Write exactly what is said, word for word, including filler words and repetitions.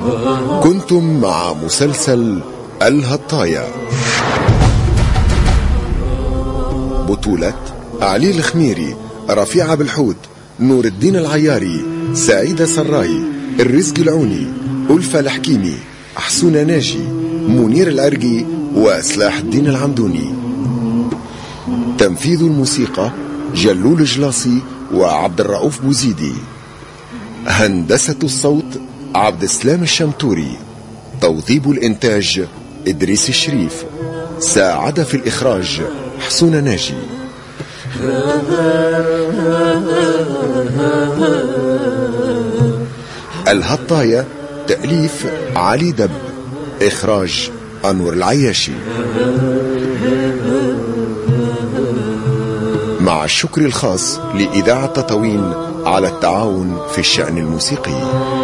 كنتم مع مسلسل الهطاية، بطولة علي الخميري، رفيعة بالحوت، نور الدين العياري، سعيدة سراي، الرزق العوني، ألفة الحكيمي، حسونة ناجي، منير العرقي، وسلاح الدين العمدوني. تنفيذ الموسيقى جلول جلاصي وعبد الرؤوف بوزيدي. هندسة الصوت عبد السلام الشمتوري. توظيب الإنتاج إدريس الشريف. ساعد في الإخراج حسون ناجي. الهطاية تأليف علي دب، إخراج أنور العياشي، مع الشكر الخاص لإذاعة تطاوين على التعاون في الشأن الموسيقي.